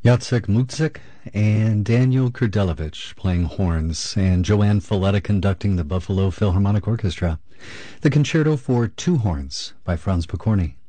Jacek Mutzik and Daniel Kurdelevich playing horns, and Joanne Falletta conducting the Buffalo Philharmonic Orchestra. The Concerto for Two Horns by Franz Pokorny.